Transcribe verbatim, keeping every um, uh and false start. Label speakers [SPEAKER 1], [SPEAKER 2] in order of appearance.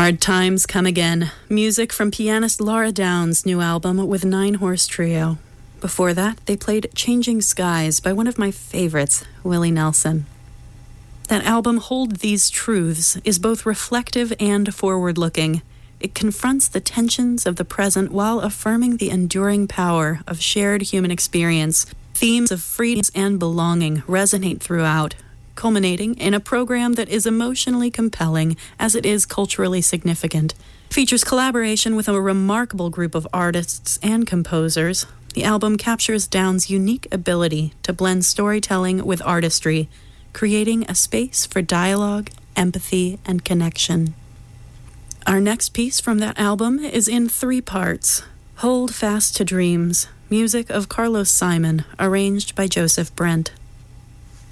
[SPEAKER 1] Hard Times Come Again, music from pianist Laura Downs' new album with Nine Horse Trio. Before that, they played Changing Skies by one of my favorites, Willie Nelson. That album, Hold These Truths, is both reflective and forward-looking. It confronts the tensions of the present while affirming the enduring power of shared human experience. Themes of freedom and belonging resonate throughout, culminating in a program that is emotionally compelling as it is culturally significant. Features collaboration with a remarkable group of artists and composers. The album captures Downs' unique ability to blend storytelling with artistry, creating a space for dialogue, empathy, and connection. Our next piece from that album is in three parts. Hold Fast to Dreams, music of Carlos Simon, arranged by Joseph Brent.